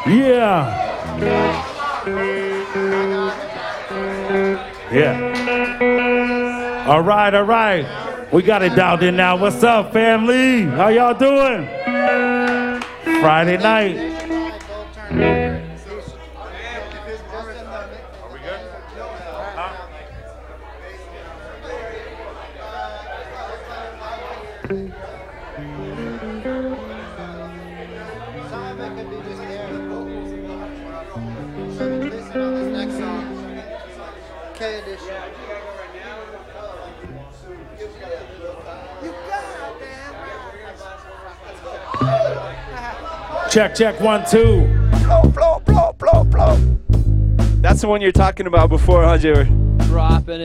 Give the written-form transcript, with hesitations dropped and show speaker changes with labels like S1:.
S1: Yeah. Yeah. All right, all right. We got it dialed in now. What's up, family? How y'all doing? Friday night. Check, check, 1, 2.
S2: Blow. That's the one you're talking about before, huh, Jay?
S3: Dropping